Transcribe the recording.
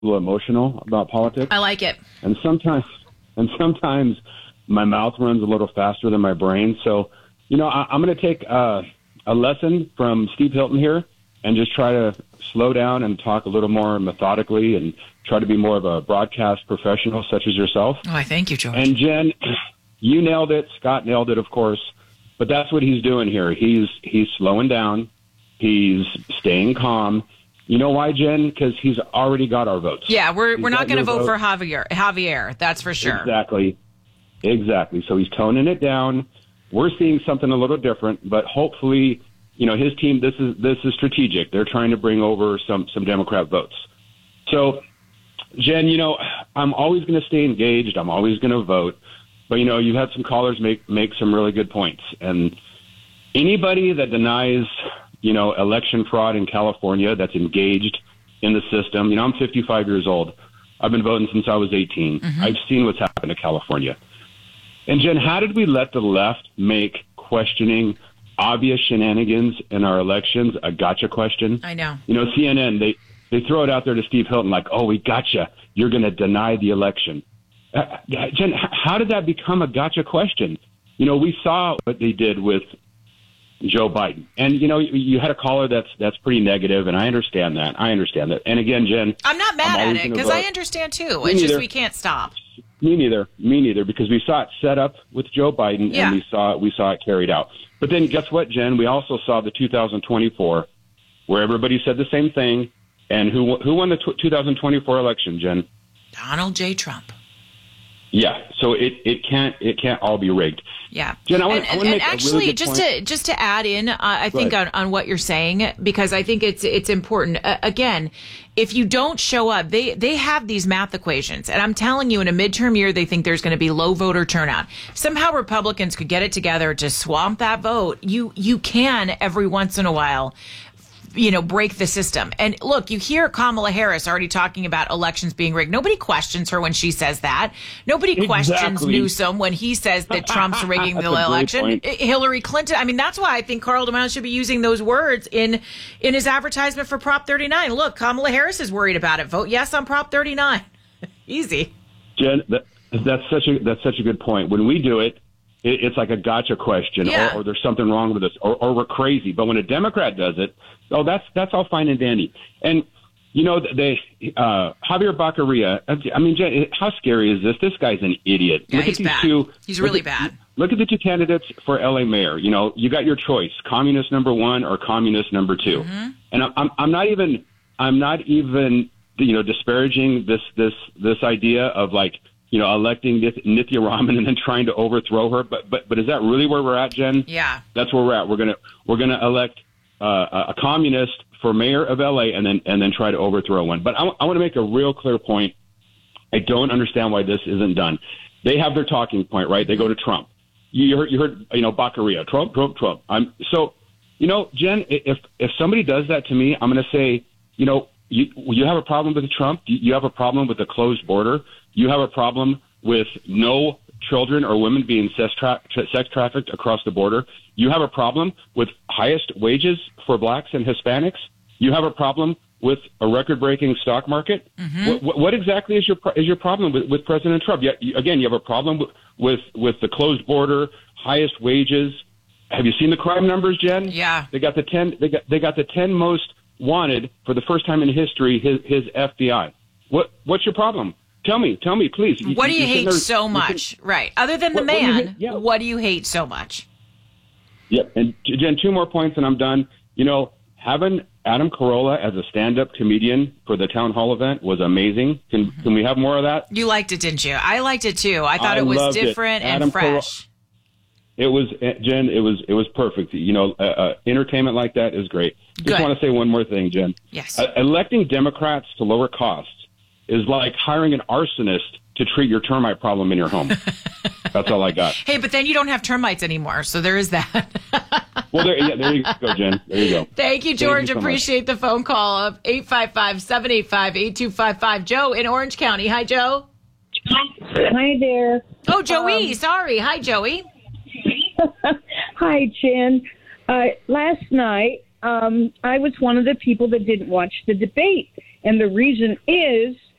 little emotional about politics. I like it. And sometimes my mouth runs a little faster than my brain. So, I'm going to take a lesson from Steve Hilton here and just try to slow down and talk a little more methodically and try to be more of a broadcast professional such as yourself. Oh, I thank you, George. And Jen, you nailed it. Scott nailed it, of course. But that's what he's doing here. He's slowing down. He's staying calm. You know why, Jen? Because he's already got our votes. Yeah, we're not going to vote for Javier. That's for sure. Exactly. So he's toning it down. We're seeing something a little different, but hopefully, his team. This is strategic. They're trying to bring over some Democrat votes. So, Jen, I'm always going to stay engaged. I'm always going to vote. But you had some callers make some really good points, and anybody that denies election fraud in California that's engaged in the system. I'm 55 years old. I've been voting since I was 18. Mm-hmm. I've seen what's happened to California. And Jen, how did we let the left make questioning obvious shenanigans in our elections a gotcha question? I know. CNN, they throw it out there to Steve Hilton like, oh, we gotcha. You're going to deny the election. Jen, how did that become a gotcha question? We saw what they did with Joe Biden. And, you had a caller that's pretty negative, and I understand that. And again, Jen, I'm not mad at it because I understand too. It's just we can't stop. Me neither, because we saw it set up with Joe Biden, and we saw it carried out. But then guess what, Jen? We also saw the 2024, where everybody said the same thing. And who won the 2024 election, Jen? Donald J. Trump. Yeah, so it can't all be rigged. Yeah, Jen, I want to make actually a really good point. just to add in, I think on what you're saying, because I think it's important. Again, if you don't show up, they have these math equations, and I'm telling you, in a midterm year, they think there's going to be low voter turnout. Somehow Republicans could get it together to swamp that vote. You can every once in a while break the system. And look, you hear Kamala Harris already talking about elections being rigged. Nobody questions her when she says that. Nobody questions Newsom when he says that Trump's rigging the election. Hillary Clinton. That's why I think Carl DeMond should be using those words in his advertisement for Prop 39. Look, Kamala Harris is worried about it. Vote yes on Prop 39. Easy. Jen, that's such a good point. When we do it, it's like a gotcha question, or there's something wrong with us, or we're crazy. But when a Democrat does it, that's all fine and dandy. And Javier Baccaria. Jen, how scary is this? This guy's an idiot. Yeah, he's bad. He's really bad. Look at the two candidates for LA mayor. You got your choice: communist number one or communist number two. Mm-hmm. And I'm not even disparaging this idea of electing Nithya Raman and then trying to overthrow her. But is that really where we're at, Jen? Yeah. That's where we're at. We're gonna elect a communist for mayor of LA and then try to overthrow one. But I want to make a real clear point. I don't understand why this isn't done. They have their talking point, right? They go to Trump. You heard Baccaria, Trump. So Jen, if somebody does that to me, I'm going to say, you have a problem with Trump. You have a problem with the closed border. You have a problem with no children or women being sex trafficked across the border. You have a problem with highest wages for blacks and Hispanics. You have a problem with a record-breaking stock market. Mm-hmm. What exactly is your problem with President Trump? You have a problem with the closed border, highest wages. Have you seen the crime numbers, Jen? Yeah, they got the 10 most wanted for the first time in history. His FBI. What's your problem? Tell me, please. What do you hate so much? Right. Other than the man, what do you hate so much? Yeah. And Jen, two more points and I'm done. Having Adam Carolla as a stand-up comedian for the town hall event was amazing. Can we have more of that? You liked it, didn't you? I liked it too. I thought it was different and fresh. It was, Jen, it was perfect. Entertainment like that is great. Just want to say one more thing, Jen. Yes. Electing Democrats to lower costs is like hiring an arsonist to treat your termite problem in your home. That's all I got. Hey, but then you don't have termites anymore, so there is that. Well, there you go, Jen. There you go. Thank you, George. Appreciate the phone call of 855-785-8255. Joe in Orange County. Hi, Joe. Hi there. Oh, Joey. Sorry. Hi, Joey. Hi, Jen. Last night, I was one of the people that didn't watch the debate. And the reason is